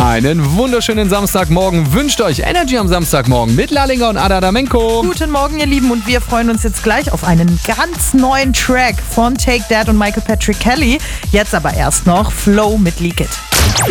Einen wunderschönen Samstagmorgen wünscht euch Energy am Samstagmorgen mit Lallinger und Ada Damenko. Guten Morgen, ihr Lieben, und wir freuen uns jetzt gleich auf einen ganz neuen Track von Take That und Michael Patrick Kelly. Jetzt aber erst noch Flow mit Leak It.